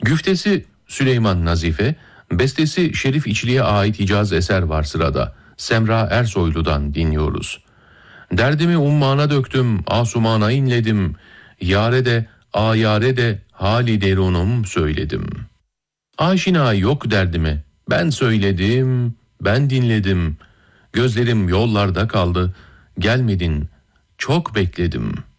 Güftesi Süleyman Nazife, bestesi Şerif İçli'ye ait Hicaz eser var sırada. Semra Ersoylu'dan dinliyoruz. Derdimi ummana döktüm, asumana inledim. Yare de, ayare de, hali derunum söyledim. Aşina yok derdime, ben söyledim, ben dinledim. Gözlerim yollarda kaldı, gelmedin, çok bekledim.''